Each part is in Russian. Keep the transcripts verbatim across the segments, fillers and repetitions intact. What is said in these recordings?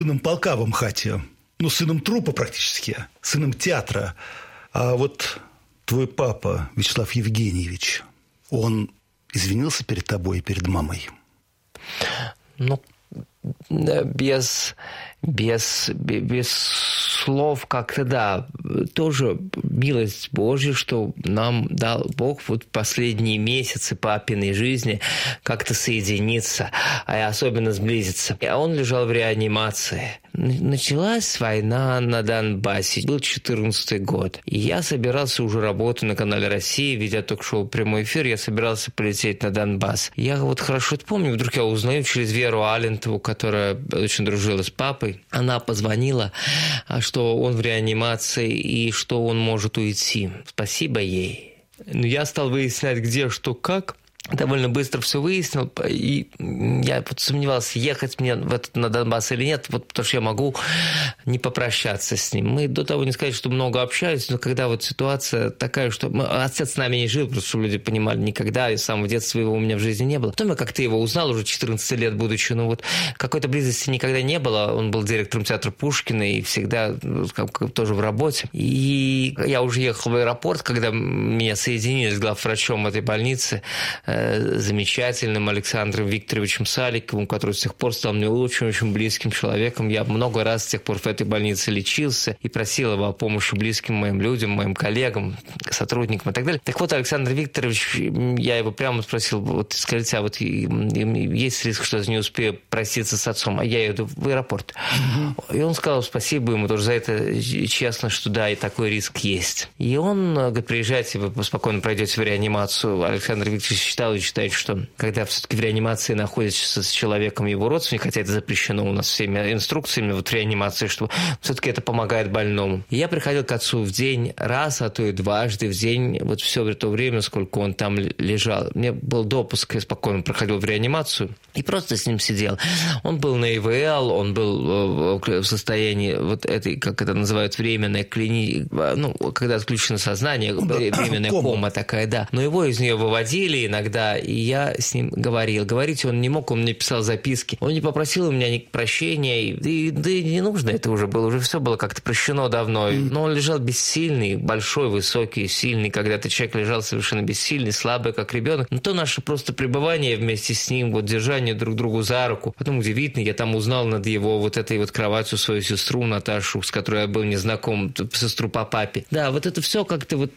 сыном полка в Амхате, ну, сыном труппы практически, сыном театра. А вот твой папа, Вячеслав Евгеньевич, он извинился перед тобой и перед мамой? Ну, без, без, без слов как-то, да, тоже милость Божья, что нам дал Бог вот последние месяцы папиной жизни как-то соединиться, а особенно сблизиться. А он лежал в реанимации. Началась война на Донбассе. Был четырнадцатый год. И я собирался уже работать на канале «Россия», ведя ток-шоу «Прямой эфир». Я собирался полететь на Донбасс. Я вот хорошо это помню. Вдруг я узнаю через Веру Алентову, которая очень дружила с папой. Она позвонила, что он в реанимации и что он может уйти. Спасибо ей. Но я стал выяснять, где, что, как. Довольно быстро все выяснил, и я вот сомневался, ехать мне в этот, на Донбасс или нет, вот, потому что я могу не попрощаться с ним. Мы до того не сказать, что много общались, но когда вот ситуация такая, что... Отец с нами не жил, просто чтобы люди понимали, никогда, и с самого детства его у меня в жизни не было. Потом я как-то его узнал, уже четырнадцать лет будучи, ну вот какой-то близости никогда не было. Он был директором театра Пушкина и всегда как, как, тоже в работе. И я уже ехал в аэропорт, когда меня соединили с главврачом этой больницы, замечательным Александром Викторовичем Саликовым, который с тех пор стал мне очень-очень близким человеком. Я много раз с тех пор в этой больнице лечился и просил его о помощи близким моим людям, моим коллегам, сотрудникам и так далее. Так вот, Александр Викторович, я его прямо спросил, вот скажите, а вот есть риск, что я не успею проститься с отцом, а я еду в аэропорт? Mm-hmm. И он сказал спасибо ему тоже за это, честно, что да, и такой риск есть. И он говорит, приезжайте, вы спокойно пройдете в реанимацию. Александр Викторович считал и считает, что когда все-таки в реанимации находишься с человеком его родственник, хотя это запрещено у нас всеми инструкциями вот в реанимации, что все-таки это помогает больному. И я приходил к отцу в день раз, а то и дважды в день, вот все то время, сколько он там лежал. Мне был допуск, я спокойно проходил в реанимацию и просто с ним сидел. Он был на ИВЛ, он был в состоянии вот этой, как это называют, временной клиники, ну, когда отключено сознание, временная кома такая, да. Но его из нее выводили иногда, и я с ним говорил. Говорить он не мог, он мне писал записки. Он не попросил у меня прощения, да и, да и не нужно это уже было, уже все было как-то прощено давно. Но он лежал бессильный, большой, высокий, сильный. Когда-то человек лежал совершенно бессильный, слабый, как ребенок. Но то наше просто пребывание вместе с ним, вот держание друг другу за руку. Потом удивительно, я там узнал над его вот этой вот кроватью свою сестру Наташу, с которой я был незнаком, сестру по папе. Да, вот это все как-то вот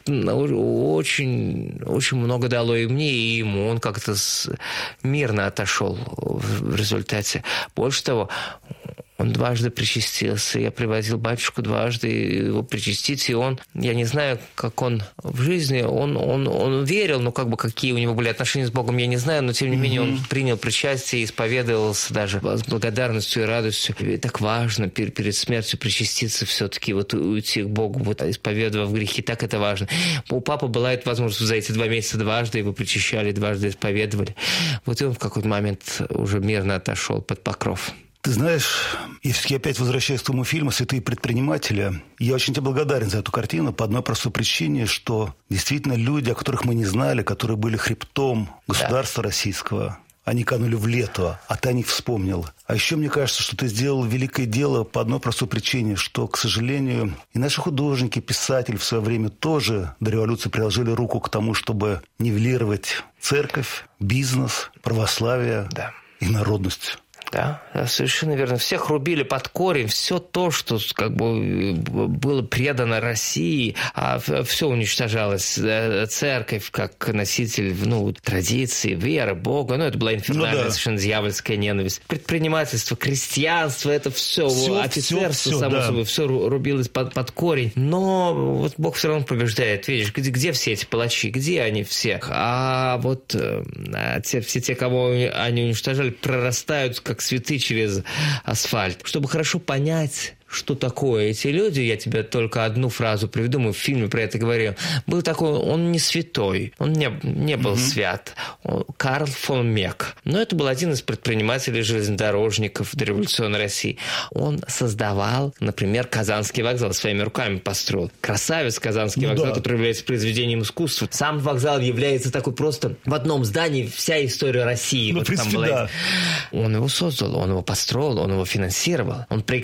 очень, очень много дало и мне, и ему. Он как-то мирно отошел в результате. Больше того, он дважды причастился. Я привозил батюшку дважды его причастить, и он, я не знаю, как он в жизни, он, он, он верил, но как бы какие у него были отношения с Богом, я не знаю, но тем не менее он принял причастие и исповедовался даже с благодарностью и радостью. И так важно перед, перед смертью причаститься все-таки, вот уйти к Богу, вот исповедовав грехи, так это важно. У папы была эта возможность за эти два месяца дважды его причащали, дважды исповедовали. Вот и он в какой-то момент уже мирно отошел под покров. Ты знаешь, я все-таки опять возвращаюсь к тому фильму «Святые предприниматели». Я очень тебе благодарен за эту картину по одной простой причине, что действительно люди, о которых мы не знали, которые были хребтом государства да. российского, они канули в лету, а ты о них вспомнил. А еще мне кажется, что ты сделал великое дело по одной простой причине, что, к сожалению, и наши художники, писатели в свое время тоже до революции приложили руку к тому, чтобы нивелировать церковь, бизнес, православие да. и народность. Да, совершенно верно. Всех рубили под корень, все то, что как бы было предано России, а все уничтожалось. Церковь как носитель ну, традиции, веры, Бога. Ну, это была инфернальная, ну, да. совершенно дьявольская ненависть. Предпринимательство, крестьянство, это все, все офицерство, все, само да. собой, все рубилось под, под корень. Но вот Бог все равно побеждает. Видишь, где, где все эти палачи, где они все? А вот а те, все те, кого они уничтожали, прорастают как цветы через асфальт. Чтобы хорошо понять, что такое эти люди, я тебе только одну фразу приведу, мы в фильме про это говорим. Был такой, он не святой, он не, не был mm-hmm. свят. Он, Карл фон Мек. Но это был один из предпринимателей железнодорожников дореволюционной России. Он создавал, например, Казанский вокзал, своими руками построил. Красавец Казанский ну, вокзал, да. который является произведением искусства. Сам вокзал является такой просто в одном здании вся история России. Ну, вот в принципе, там была... да. Он его создал, он его построил, он его финансировал. Он